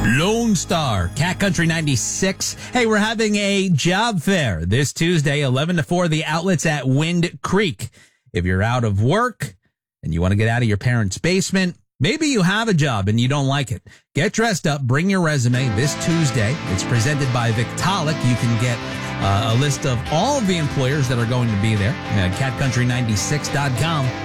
Lone Star, Cat Country 96. Hey, we're having a job fair this Tuesday, 11 to 4, the outlets at Wind Creek. If you're out of work and you want to get out of your parents' basement, maybe you have a job and you don't like it, get dressed up, bring your resume this Tuesday. It's presented by Victaulic. You can get a list of all of the employers that are going to be there at catcountry96.com.